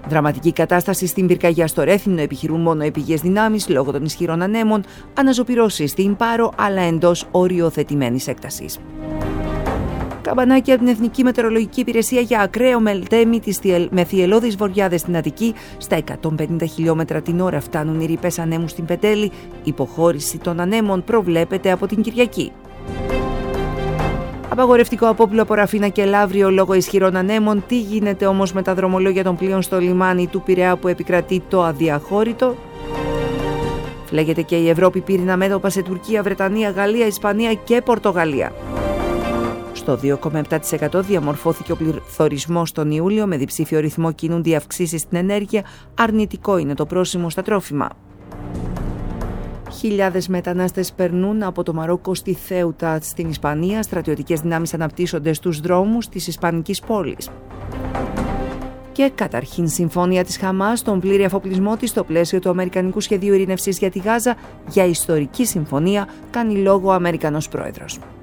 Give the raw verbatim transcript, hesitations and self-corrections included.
Δραματική κατάσταση στην πυρκαγιά στο Ρέθυμνο, επιχειρούν μόνο οι πηγές δυνάμεις λόγω των ισχυρών ανέμων, αναζωπυρώσεις στην Πάρο, αλλά εντός οριοθετημένης έκτασης. Καμπανάκι από την Εθνική Μετεωρολογική Υπηρεσία για ακραίο μελτέμι με θυελλώδεις βοριάδες στην Αττική. Στα εκατόν πενήντα χιλιόμετρα την ώρα φτάνουν οι ρήπες ανέμου στην Πετέλη. Υποχώρηση των ανέμων προβλέπεται από την Κυριακή. Απαγορευτικό απόπλου από Ραφίνα και Λαύριο λόγω ισχυρών ανέμων. Τι γίνεται όμως με τα δρομολόγια των πλοίων στο λιμάνι του Πειραιά που επικρατεί το αδιαχώρητο? Φλέγεται και η Ευρώπη πύρινα μέτωπα σε Τουρκία, Βρετανία, Γαλλία, Ισπανία και Πορτογαλία. Στο δύο κόμμα επτά τοις εκατό διαμορφώθηκε ο πληθωρισμός τον Ιούλιο, με διψήφιο ρυθμό κινούνται οι αυξήσεις στην ενέργεια. Αρνητικό είναι το πρόσημο στα τρόφιμα. Χιλιάδες μετανάστες περνούν από το Μαρόκο στη Θέουτα στην Ισπανία. Στρατιωτικές δυνάμεις αναπτύσσονται στους δρόμους της ισπανικής πόλης. Και καταρχήν συμφωνία της Χαμάς στον πλήρη αφοπλισμό της στο πλαίσιο του Αμερικανικού Σχεδίου Ειρήνευσης για τη Γάζα. Για ιστορική συμφωνία κάνει λόγο ο Αμερικανός πρόεδρος.